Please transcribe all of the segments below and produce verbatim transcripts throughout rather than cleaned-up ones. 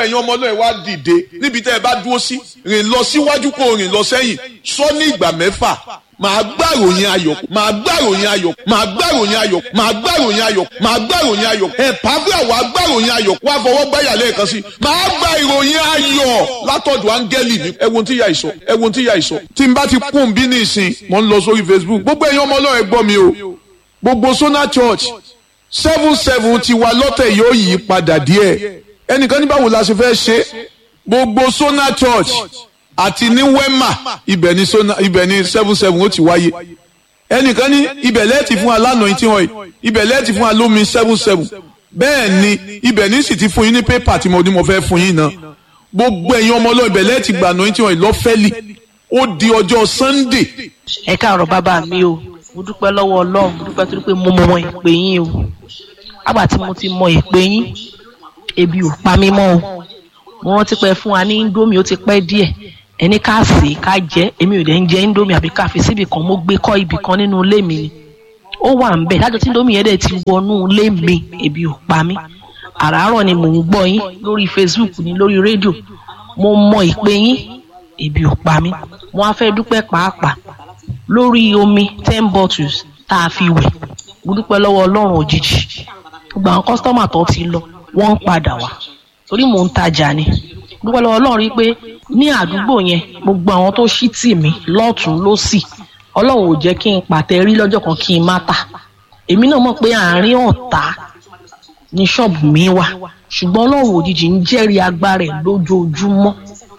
ẹ̀yin ọmọ náà ẹ wá dìde níbi tẹ́ ẹ bá dúró sí rìn lọ síwájú kó rìn lọ sẹ́yìn sọ ní ìgbà mẹ́fà màá gbàròyìn ayọ̀ màá gbàròyìn ayọ̀ màá gbàròyìn ayọ̀ màá gbàròyìn ayọ̀ màá gbàròyìn ayọ̀ ẹ̀ pàápàá wà gbàròyìn ayọ̀ wà fọwọ́ gbáyà lẹ́ẹ̀kan sí màá gba ìròyìn ayọ̀ látọ̀dọ̀ áńgẹ́lì mi ẹ wo ohun tí ìyá ìsọ ẹ wo ohun tí ìyá ìsọ tí n bá ti kún bí ní ìsìn mò ń lọ sórí Facebook gbogbo ẹ̀yin ọmọ náà ẹ gbọ́ mi o gbogbo Sona Church seven seven ti wà lọ́tẹ̀ yóò yí padà díẹ̀ ẹnìkan ní báwo la ṣe fẹ́ ṣe gbogbo Sona Church àti ní Wema ibẹ̀ ní Sona ibẹ̀ ní seven seven ó ti wáyé ẹnìkan ní ibẹ̀ lẹ́ẹ̀tì fún alánà yìí tí wọ́n yìí ibẹ̀ lẹ́ẹ̀tì fún alómi seven seven bẹ́ẹ̀ ni ibẹ̀ ní sì ti fún yín ní pépà tí mo ní mo fẹ́ fún yín náà gbogbo ẹ̀yin ọmọ ọlọ́ọ̀ ibẹ̀ lẹ́ẹ̀tì gbànà yìí tí wọ́n yìí lọ́fẹ́lì ó di ọjọ́ Sunday. ẹ káàárọ̀ bàbá mi o mo dúpẹ́ lọ́wọ́ Ọlọ́run mo dúpẹ́ torí pé mo mọ ìpè yín o àgbà tí mo ti mọ ìpè yín ebi ò pa mí mọ́ o mo rántí pé fún wa ní Indomie ó ti pẹ́ díẹ̀ ẹni ká sè é ká jẹ èmi ò dẹ̀ ń jẹ Indomie àbí ká fi síbì kan mo gbé kọ́ ibì kan nínú ilé mi ni ó wà ń bẹ̀ lájọ tí Indomie yẹn dẹ̀ ti wọnú ilé mi ebi ò pa mí àràárọ̀ ni mò ń gbọ́ yín lórí Facebook ni lórí rédíò mo mọ ìpè yín ebi ò pa mí mo wá fẹ́ dúpẹ́ pàápàá lórí omi ten bottles tá a fi wẹ̀ mo dúpẹ́ lọ́wọ́ Ọlọ́run òjijì gbogbo àwọn kọ́sítọ́mà tó ti lọ wọ́n ń padà wá torí mò ń tajà ni dúpẹ́ lọ́wọ́ Ọlọ́run rí pé ní àdúgbò yẹn gbogbo àwọn tó ṣí tì mí lọ́tún lósì Ọlọ́run ò jẹ́ kí n pàtẹ rí lọ́jọ́ kan kí n má tà èmi náà mọ̀ pé àárín ọ̀tá ní ṣọ́ọ̀bù mi wà ṣùgbọ́n Ọlọ́run òjijì ń jẹ́rìí agbára ẹ̀ lójoojúmọ́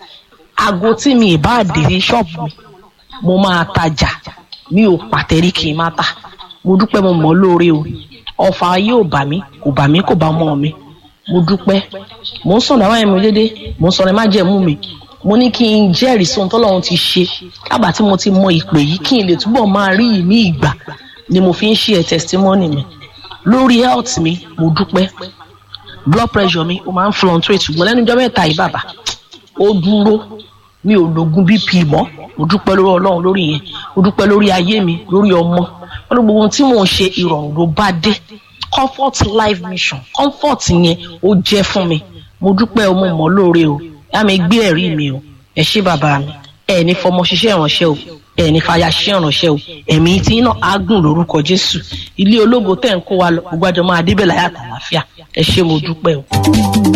aago tí mi ì bá dé ní ṣọ́ọ̀bù mi mo máa tajà mi ò pàtẹ rí kí n má tà mo dúpẹ́ mo mọ̀ lóore o ọfà yóò bà mí kò bà mí kò bá mọ́ mi mo dúpẹ́ mo ń sọ̀rọ̀ àwọn ẹ̀mí dédé mo ń sọ̀rọ̀ ẹ̀ má jẹ̀mú mi mo ní kí n jẹ́rìí sóhun tọ́lọ́run ti ṣe lágbà tí mo ti mọ ìpè yìí kí n lè túbọ̀ máa rí i ní ìgbà ni mo fi ń ṣe ẹ̀ testimony mi lórí health mi mo dúpẹ́ blood pressure mi ó máa ń fluctuate ṣùgbọ́n lẹ́nu ọjọ́ mẹ́ta yìí bàbá ó dúró mi ò lògùn B P mọ́ mo dúpẹ́ lórí Ọlọ́run lórí yẹn mo dúpẹ́ lórí ayé mi lórí ọmọ wọn ló gbogbo ohun tí mò ń ṣe ìrọ̀rùn ló bá dé comfort life mission comfort yẹn ó jẹ́ fún mi mo dúpẹ́ o mo mọ̀ lóore o yá mi gbé ẹ̀rí mi o ẹ ṣé bàbá mi ẹ ní fọmọ ṣiṣẹ́ ìránṣẹ́ o ẹ ní fàyà ṣiṣẹ́ ìránṣẹ́ o ẹ̀mí tí iná á gùn lórúkọ Jésù ilé ológo tẹ̀ ń kó wa lọ gbogbo àjọ máa débẹ̀ láyà àtàlàáfíà ẹ ṣé mo dúpẹ́ o.